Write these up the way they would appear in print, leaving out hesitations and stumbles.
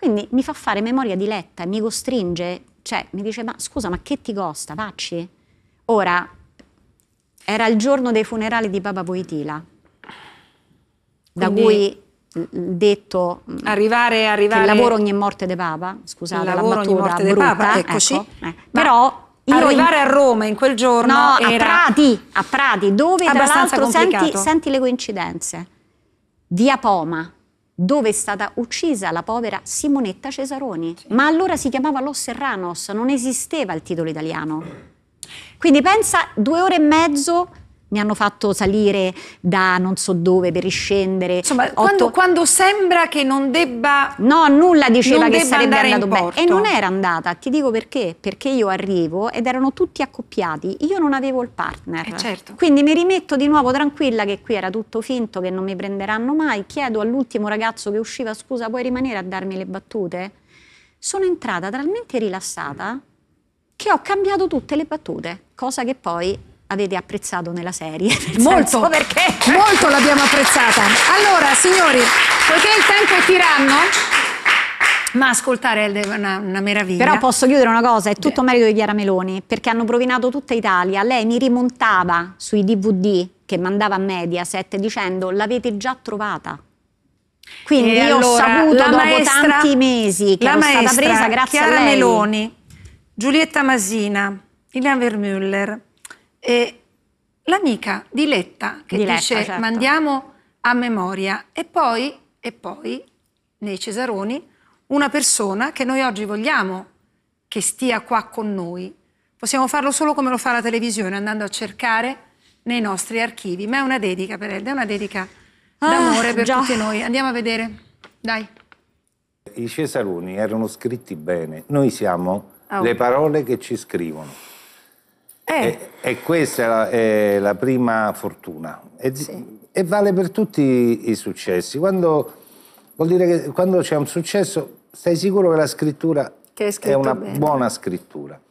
quindi mi fa fare memoria di Letta e mi costringe, cioè mi dice ma scusa, ma che ti costa, vacci? Ora, era il giorno dei funerali di Papa Wojtyla, da cui detto arrivare che il lavoro ogni morte de Papa, scusate la battuta ogni morte de brutta, Papa, eccoci. Ecco, però arrivare a Roma in quel giorno no, era a Prati, dove tra l'altro complicato. senti le coincidenze. Via Poma, dove è stata uccisa la povera Simonetta Cesaroni, ma allora si chiamava Los Serranos, non esisteva il titolo italiano. Quindi pensa, 2 ore e mezzo mi hanno fatto salire da non so dove per riscendere. Insomma, quando sembra che non debba... No, nulla diceva che sarebbe andato bene. Porto. E non era andata, ti dico perché. Perché io arrivo ed erano tutti accoppiati, io non avevo il partner. Certo. Quindi mi rimetto di nuovo tranquilla che qui era tutto finto, che non mi prenderanno mai. Chiedo all'ultimo ragazzo che usciva, scusa, puoi rimanere a darmi le battute? Sono entrata talmente rilassata che ho cambiato tutte le battute, cosa che poi avete apprezzato nella serie. Molto, perché molto l'abbiamo apprezzata. Allora, signori, poiché il tempo è tiranno, ma ascoltare è una meraviglia. Però posso chiudere una cosa, è tutto merito di Chiara Meloni, perché hanno rovinato tutta Italia. Lei mi rimontava sui DVD che mandava a Mediaset dicendo l'avete già trovata. Quindi io allora, ho saputo dopo maestra, tanti mesi che ero stata presa grazie Chiara a lei. Meloni, Giulietta Masina, Ilana Vermüller e l'amica di Letta che dice certo. mandiamo a memoria e poi nei Cesaroni una persona che noi oggi vogliamo che stia qua con noi. Possiamo farlo solo come lo fa la televisione, andando a cercare nei nostri archivi, ma è una dedica per Elda, è una dedica d'amore per tutti noi. Andiamo a vedere, dai. I Cesaroni erano scritti bene, noi siamo le parole che ci scrivono. E questa è la prima fortuna e vale per tutti i successi. Vuol dire che quando c'è un successo stai sicuro che la scrittura è una buona scrittura.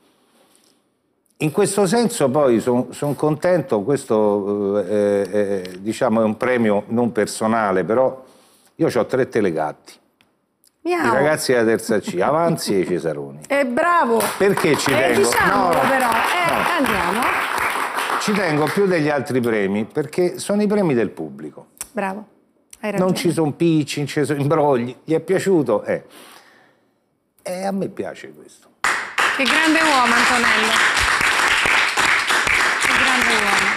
In questo senso poi sono contento, questo diciamo è un premio non personale, però io ho 3 telegatti. Miau. I ragazzi della terza C, Avanzi e i Cesaroni. Bravo! Perché ci tengo? Diciamolo però, andiamo. Ci tengo più degli altri premi perché sono i premi del pubblico. Bravo, hai ragione. Non ci sono picci, non ci sono imbrogli. Gli è piaciuto? E a me piace questo. Che grande uomo, Antonello. Che grande uomo.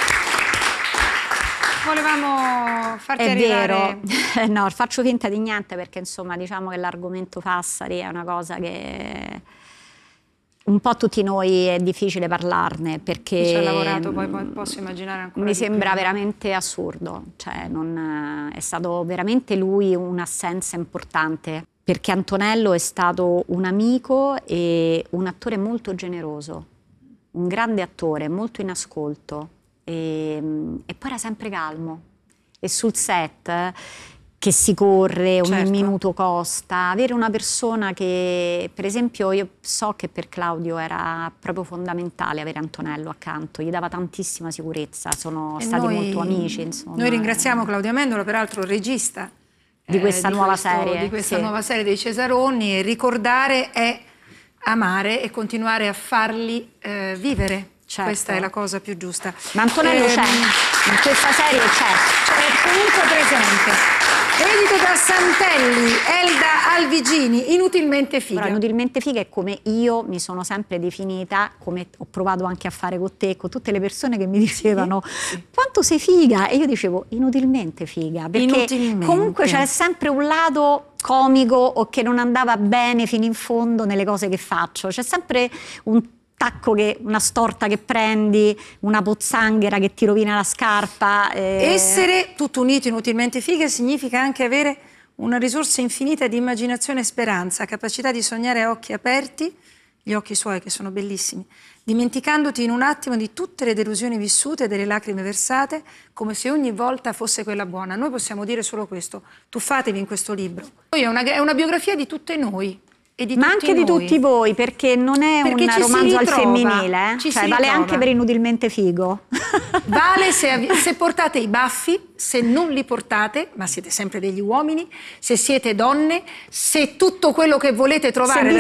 Volevamo farti arrivare... È vero, no, faccio finta di niente perché insomma diciamo che l'argomento Fassari è una cosa che un po' tutti noi è difficile parlarne perché... Ci ha lavorato, poi posso immaginare ancora mi sembra veramente assurdo, cioè è stato veramente lui un'assenza importante perché Antonello è stato un amico e un attore molto generoso, un grande attore, molto in ascolto. E poi era sempre calmo e sul set che si corre, ogni minuto costa, avere una persona che, per esempio, io so che per Claudio era proprio fondamentale avere Antonello accanto, gli dava tantissima sicurezza, sono stati molto amici, insomma. Noi ringraziamo Claudio Amendola, peraltro regista di questa nuova serie. Di questa nuova serie dei Cesaroni, e ricordare è amare e continuare a farli vivere. Certo. Questa è la cosa più giusta. Ma Antonello c'è, in questa serie c'è. È comunque presente. Edito da Santelli, Elda Alvigini, Inutilmente figa. Però Inutilmente figa è come io mi sono sempre definita, come ho provato anche a fare con te, con tutte le persone che mi dicevano quanto sei figa, e io dicevo inutilmente figa, perché comunque c'è sempre un lato comico o che non andava bene fino in fondo nelle cose che faccio, c'è sempre un tacco, una storta che prendi, una pozzanghera che ti rovina la scarpa. Essere tutto unito, inutilmente fighe, significa anche avere una risorsa infinita di immaginazione e speranza, capacità di sognare a occhi aperti, gli occhi suoi che sono bellissimi, dimenticandoti in un attimo di tutte le delusioni vissute e delle lacrime versate, come se ogni volta fosse quella buona. Noi possiamo dire solo questo: tuffatevi in questo libro. Poi è una biografia di tutte noi, e di ma tutti anche noi. Di tutti voi, perché non è Perché un ci si romanzo al ritrova, femminile, ci cioè si vale ritrova. anche per Inutilmente Figo. Vale se portate i baffi, se non li portate, ma siete sempre degli uomini, se siete donne, se tutto quello che volete trovare